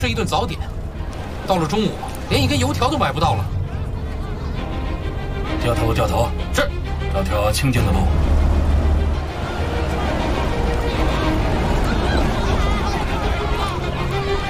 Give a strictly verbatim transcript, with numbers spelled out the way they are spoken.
这一顿早点，到了中午，连一根油条都买不到了。 掉头，掉头， 是， 找条清静的路。